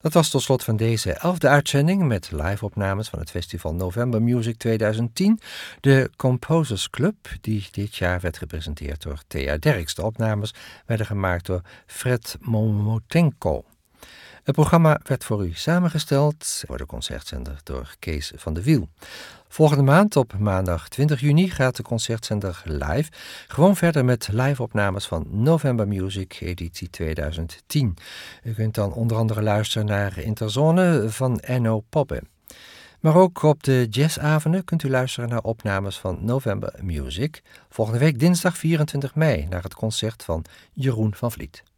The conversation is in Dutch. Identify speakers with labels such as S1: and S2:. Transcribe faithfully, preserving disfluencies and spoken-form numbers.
S1: Dat was tot slot van deze elfde uitzending met live-opnames van het festival November Music tweeduizend tien, de Composers Club, die dit jaar werd gepresenteerd door Thea Derks. De opnames werden gemaakt door Fred Momotenko. Het programma werd voor u samengesteld voor de concertzender door Kees van de Wiel. Volgende maand op maandag twintig juni gaat de concertzender live gewoon verder met live-opnames van November Music editie tweeduizend tien. U kunt dan onder andere luisteren naar Interzone van Enno Poppe. Maar ook op de jazzavonden kunt u luisteren naar opnames van November Music. Volgende week dinsdag vierentwintig mei naar het concert van Jeroen van Vliet.